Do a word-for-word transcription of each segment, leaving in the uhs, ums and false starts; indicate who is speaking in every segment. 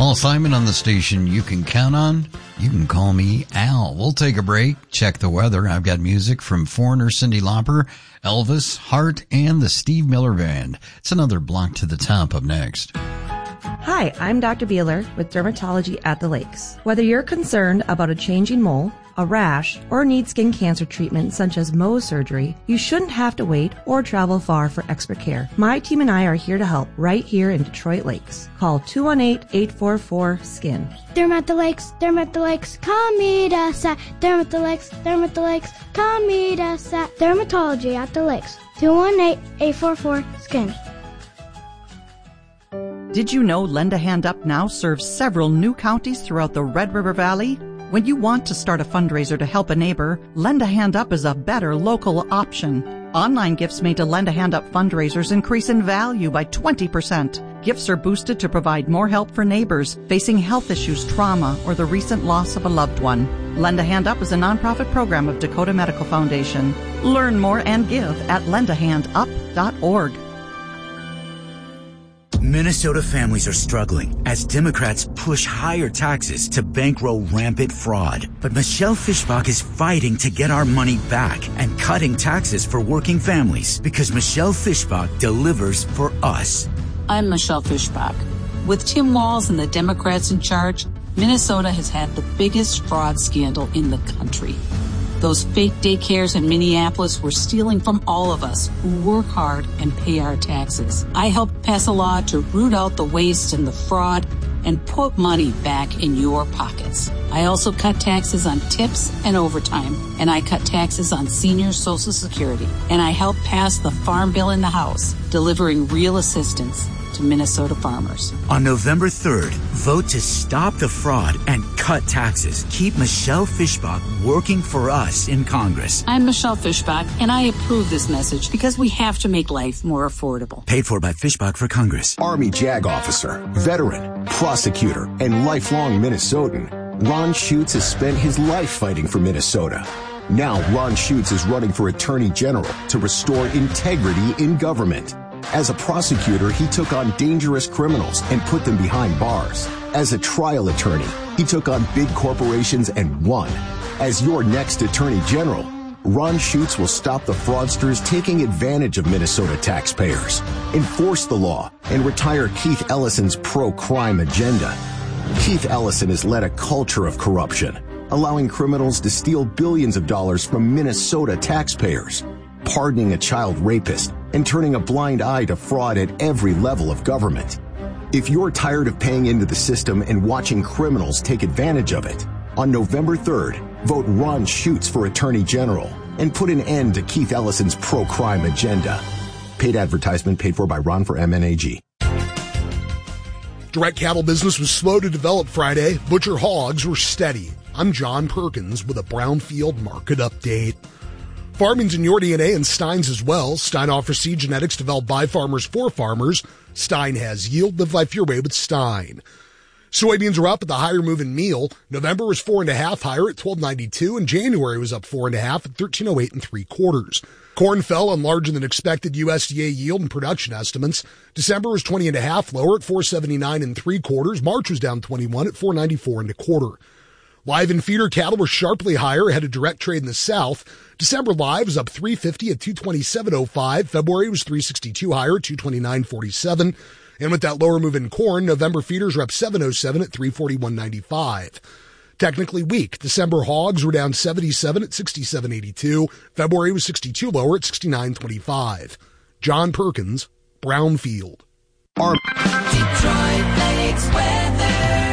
Speaker 1: Paul Simon on the station you can count on. You can call me Al. We'll take a break, check the weather. I've got music from Foreigner, Cyndi Lauper, Elvis, Hart, and the Steve Miller Band. It's another block to the top up next.
Speaker 2: Hi, I'm Doctor Beeler with Dermatology at the Lakes. Whether you're concerned about a changing mole, a rash, or need skin cancer treatment such as Mohs surgery, you shouldn't have to wait or travel far for expert care. My team and I are here to help right here in Detroit Lakes. Call two one eight, eight four four, S K I N.
Speaker 3: Derm at the Lakes, Derm at the Lakes, come meet us at Derm at the Lakes, Derm at the Lakes, come meet us at Dermatology at the Lakes. two one eight, eight four four, S K I N.
Speaker 4: Did you know Lend a Hand Up now serves several new counties throughout the Red River Valley? When you want to start a fundraiser to help a neighbor, Lend a Hand Up is a better local option. Online gifts made to Lend a Hand Up fundraisers increase in value by twenty percent. Gifts are boosted to provide more help for neighbors facing health issues, trauma, or the recent loss of a loved one. Lend a Hand Up is a nonprofit program of Dakota Medical Foundation. Learn more and give at lend a hand up dot org.
Speaker 5: Minnesota families are struggling as Democrats push higher taxes to bankroll rampant fraud. But Michelle Fischbach is fighting to get our money back and cutting taxes for working families because Michelle Fischbach delivers for us.
Speaker 6: I'm Michelle Fischbach. With Tim Walz and the Democrats in charge, Minnesota has had the biggest fraud scandal in the country. Those fake daycares in Minneapolis were stealing from all of us who work hard and pay our taxes. I helped pass a law to root out the waste and the fraud and put money back in your pockets. I also cut taxes on tips and overtime, and I cut taxes on senior Social Security. And I helped pass the Farm Bill in the House, delivering real assistance to Minnesota farmers.
Speaker 5: On November third, vote to stop the fraud and cut taxes. Keep Michelle Fischbach working for us in Congress.
Speaker 6: I'm Michelle Fischbach, and I approve this message because we have to make life more affordable.
Speaker 5: Paid for by Fischbach for Congress.
Speaker 7: Army JAG officer, veteran, prosecutor, and lifelong Minnesotan, Ron Schutz has spent his life fighting for Minnesota. Now Ron Schutz is running for Attorney General to restore integrity in government. As a prosecutor, he took on dangerous criminals and put them behind bars. As a trial attorney, he took on big corporations and won. As your next Attorney General, Ron Schutz will stop the fraudsters taking advantage of Minnesota taxpayers, enforce the law, and retire Keith Ellison's pro-crime agenda. Keith Ellison has led a culture of corruption, allowing criminals to steal billions of dollars from Minnesota taxpayers, pardoning a child rapist, and turning a blind eye to fraud at every level of government. If you're tired of paying into the system and watching criminals take advantage of it, on November third, vote Ron Schutz for Attorney General and put an end to Keith Ellison's pro-crime agenda. Paid advertisement paid for by Ron for M N A G.
Speaker 8: Direct cattle business was slow to develop Friday. Butcher hogs were steady. I'm John Perkins with a Brownfield market update. Farming's in your D N A and Stein's as well. Stein offers seed genetics developed by farmers for farmers. Stein has yield. Live life your way with Stein. Soybeans are up at the higher moving meal. November was four and a half higher at twelve ninety-two, and January was up four and a half at thirteen oh eight and three quarters. Corn fell on larger than expected U S D A yield and production estimates. December was twenty and a half lower at four seventy-nine and three quarters. March was down twenty-one at four ninety-four and a quarter. Live and feeder cattle were sharply higher ahead of direct trade in the South. December live was up three fifty at two twenty-seven oh five. February was three sixty-two higher at two twenty-nine forty-seven. And with that lower move in corn, November feeders were up seven oh seven at three forty-one ninety-five. Technically weak. December hogs were down seventy-seven at sixty-seven eighty-two. February was sixty-two lower at sixty-nine twenty-five. John Perkins, Brownfield. Our
Speaker 9: Detroit Lakes weather.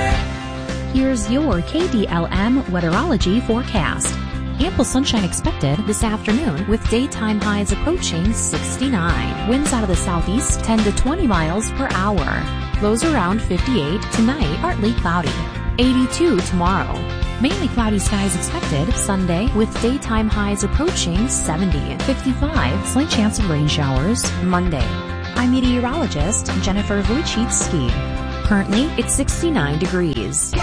Speaker 10: Here's your K D L M weatherology forecast. Ample sunshine expected this afternoon with daytime highs approaching sixty-nine. Winds out of the southeast ten to twenty miles per hour. Lows around fifty-eight. Tonight, partly cloudy. eighty-two tomorrow. Mainly cloudy skies expected Sunday with daytime highs approaching seventy. fifty-five. Slight chance of rain showers Monday. I'm meteorologist Jennifer Wojcicki. Currently, it's sixty-nine degrees.